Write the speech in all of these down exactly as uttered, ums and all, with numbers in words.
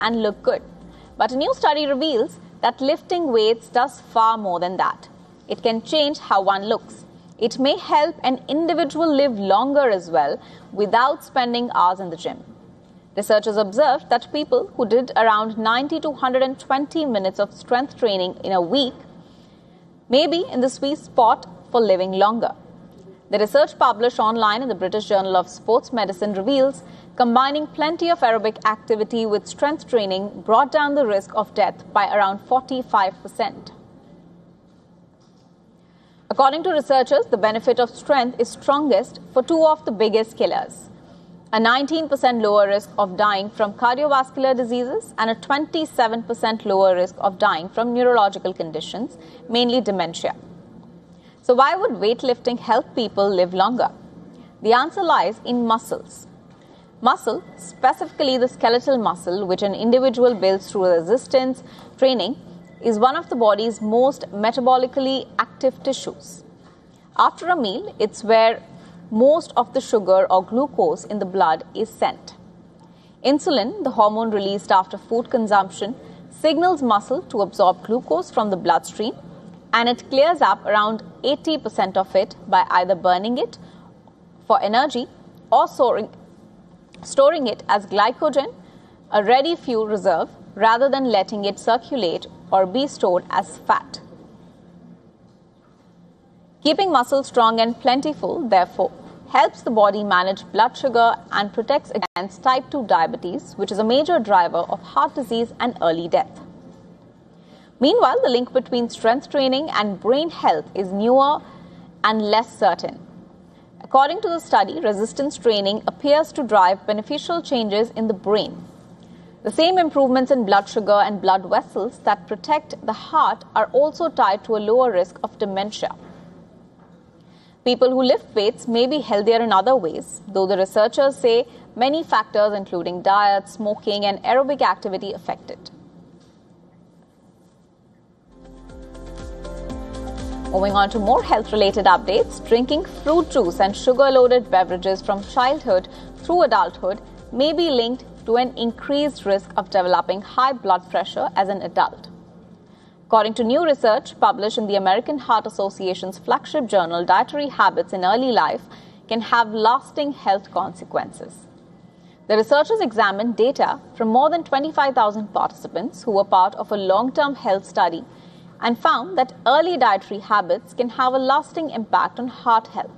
and look good. But a new study reveals that lifting weights does far more than that. It can change how one looks. It may help an individual live longer as well without spending hours in the gym. Researchers observed that people who did around ninety to one hundred twenty minutes of strength training in a week may be in the sweet spot for living longer. The research published online in the British Journal of Sports Medicine reveals combining plenty of aerobic activity with strength training brought down the risk of death by around forty-five percent. According to researchers, the benefit of strength is strongest for two of the biggest killers: a nineteen percent lower risk of dying from cardiovascular diseases and a twenty-seven percent lower risk of dying from neurological conditions, mainly dementia. So why would weightlifting help people live longer? The answer lies in muscles. Muscle, specifically the skeletal muscle, which an individual builds through resistance training, is one of the body's most metabolically active tissues. After a meal, it's where most of the sugar or glucose in the blood is sent. Insulin, the hormone released after food consumption, signals muscle to absorb glucose from the bloodstream, and it clears up around eighty percent of it by either burning it for energy or storing, storing it as glycogen, a ready fuel reserve, rather than letting it circulate or be stored as fat. Keeping muscle strong and plentiful, therefore, helps the body manage blood sugar and protects against type two diabetes, which is a major driver of heart disease and early death. Meanwhile, the link between strength training and brain health is newer and less certain. According to the study, resistance training appears to drive beneficial changes in the brain. The same improvements in blood sugar and blood vessels that protect the heart are also tied to a lower risk of dementia. People who lift weights may be healthier in other ways, though the researchers say many factors including diet, smoking, and aerobic activity affect it. Moving on to more health-related updates, drinking fruit juice and sugar-loaded beverages from childhood through adulthood may be linked to an increased risk of developing high blood pressure as an adult. According to new research published in the American Heart Association's flagship journal, dietary habits in early life can have lasting health consequences. The researchers examined data from more than twenty-five thousand participants who were part of a long-term health study and found that early dietary habits can have a lasting impact on heart health.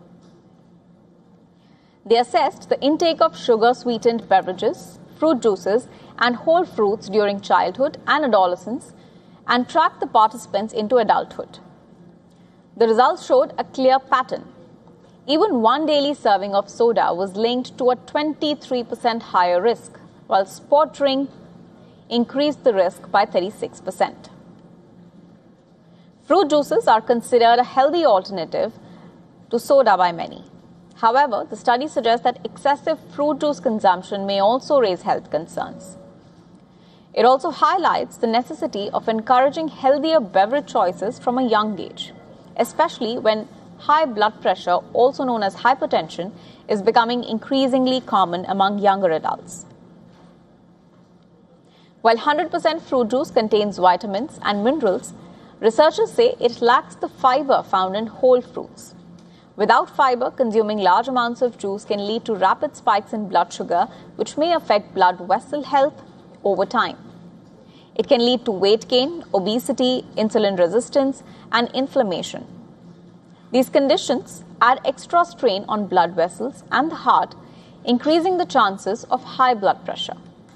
They assessed the intake of sugar-sweetened beverages, fruit juices, and whole fruits during childhood and adolescence and tracked the participants into adulthood. The results showed a clear pattern. Even one daily serving of soda was linked to a twenty-three percent higher risk, while sport drink increased the risk by thirty-six percent. Fruit juices are considered a healthy alternative to soda by many. However, the study suggests that excessive fruit juice consumption may also raise health concerns. It also highlights the necessity of encouraging healthier beverage choices from a young age, especially when high blood pressure, also known as hypertension, is becoming increasingly common among younger adults. While one hundred percent fruit juice contains vitamins and minerals, researchers say it lacks the fiber found in whole fruits. Without fiber, consuming large amounts of juice can lead to rapid spikes in blood sugar, which may affect blood vessel health over time. It can lead to weight gain, obesity, insulin resistance, and inflammation. These conditions add extra strain on blood vessels and the heart, increasing the chances of high blood pressure.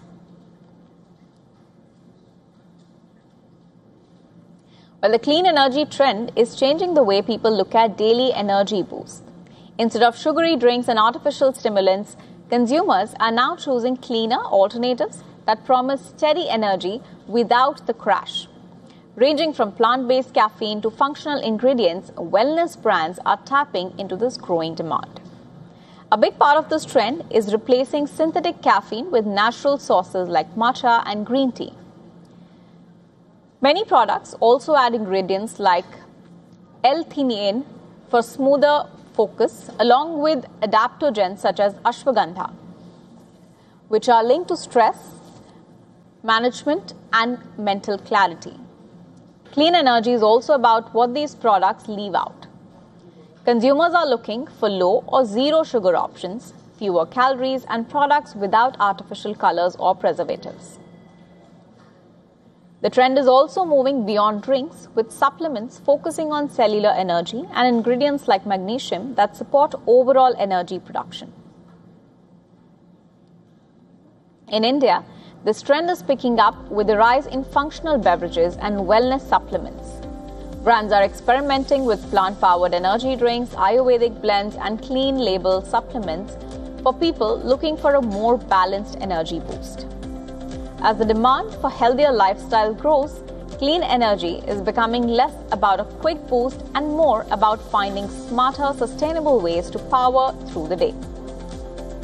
Well, the clean energy trend is changing the way people look at daily energy boosts. Instead of sugary drinks and artificial stimulants, consumers are now choosing cleaner alternatives that promise steady energy without the crash. Ranging from plant-based caffeine to functional ingredients, wellness brands are tapping into this growing demand. A big part of this trend is replacing synthetic caffeine with natural sources like matcha and green tea. Many products also add ingredients like L-theanine for smoother focus, along with adaptogens such as ashwagandha, which are linked to stress management, and mental clarity. Clean energy is also about what these products leave out. Consumers are looking for low or zero sugar options, fewer calories, and products without artificial colors or preservatives. The trend is also moving beyond drinks, with supplements focusing on cellular energy and ingredients like magnesium that support overall energy production. In India, this trend is picking up with the rise in functional beverages and wellness supplements. Brands are experimenting with plant-powered energy drinks, Ayurvedic blends, and clean label supplements for people looking for a more balanced energy boost. As the demand for healthier lifestyle grows, clean energy is becoming less about a quick boost and more about finding smarter, sustainable ways to power through the day.